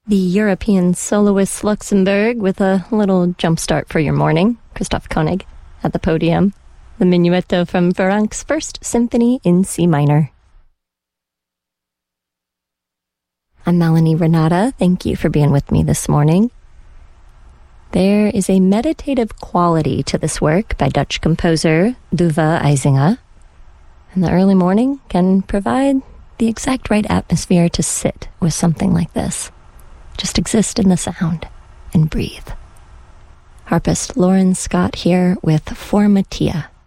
The European soloist Luxembourg with a little jumpstart for your morning. Christoph Koenig at the podium. The Minuetto from Ferencz First Symphony in C minor. I'm Melanie Renata. Thank you for being with me this morning. There is a meditative quality to this work by Dutch composer Duva Eisinger. And the early morning can provide the exact right atmosphere to sit with something like this. Just exist in the sound and breathe. Harpist Lauren Scott here with Formatia.